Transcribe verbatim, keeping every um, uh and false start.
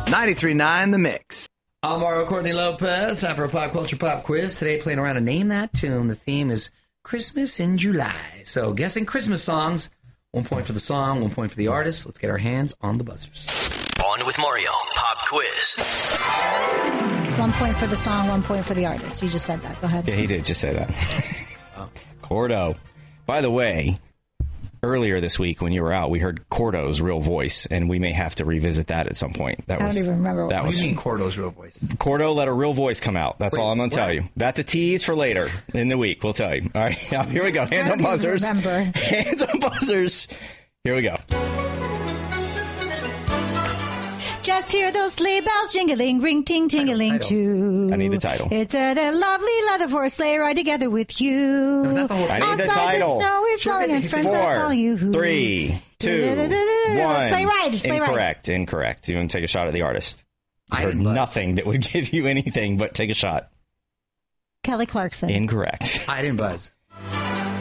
ninety-three point nine The Mix. I'm Mario Courtney Lopez. Time for a pop culture pop quiz. Today, playing around a Name That Tune. The theme is Christmas in July. So, guessing Christmas songs. One point for the song, one point for the artist. Let's get our hands on the buzzers. On with Mario. Pop quiz. One point for the song, one point for the artist. You just said that. Go ahead. Yeah, he did just say that. oh. Cordo. By the way, earlier this week when you were out, we heard Cordo's real voice, and we may have to revisit that at some point. That I was, don't even remember what that What was, do you mean Cordo's real voice? Cordo let a real voice come out. That's Wait, all I'm going to tell what? you. That's a tease for later in the week. We'll tell you. All right, now, here we go. Hands I on don't even buzzers. remember. Hands on buzzers. Here we go. Just hear those sleigh bells jingling, ring, ting, tingling too. I need the title. It's a, a lovely leather for a sleigh ride together with you. No, not the whole I need the Outside title. the snow is Sure, falling and it's friends are Four, calling you. three, two, one. Sleigh ride, sleigh ride. Incorrect. Incorrect. You want to take a shot at the artist? I I heard didn't buzz. nothing that would give you anything but take a shot. Kelly Clarkson. Incorrect. I didn't buzz.